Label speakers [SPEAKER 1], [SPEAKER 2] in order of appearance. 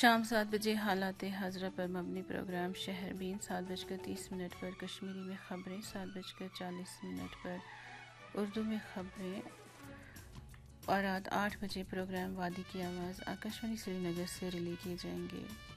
[SPEAKER 1] शाम 7 बजे हालात हाजरा पर मबनी प्रोग्राम शहरबीन, 7:30 पर कश्मीरी में ख़बरें, 7:40 पर उर्दू में ख़बरें और रात 8 बजे प्रोग्राम वादी की आवाज़ आकाशवाणी श्रीनगर से रिले किए जाएंगे।